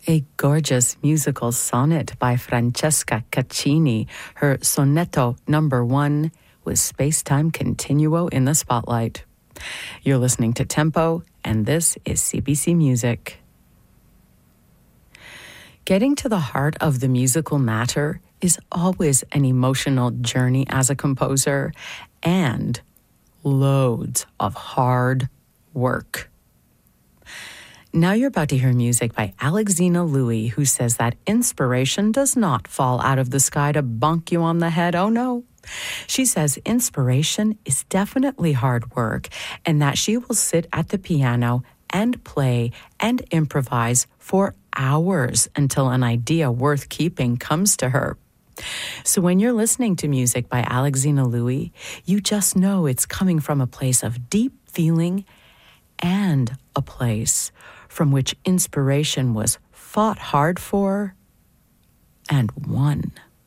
A gorgeous musical sonnet by Francesca Caccini, her Sonetto number 1, with Space-Time Continuo in the spotlight. You're listening to Tempo, and this is CBC Music. Getting to the heart of the musical matter is always an emotional journey as a composer, and loads of hard work. Now you're about to hear music by Alexina Louie, who says that inspiration does not fall out of the sky to bonk you on the head. Oh no. She says inspiration is definitely hard work, and that she will sit at the piano and play and improvise for hours until an idea worth keeping comes to her. So when you're listening to music by Alexina Louie, you just know it's coming from a place of deep feeling and a place from which inspiration was fought hard for and won.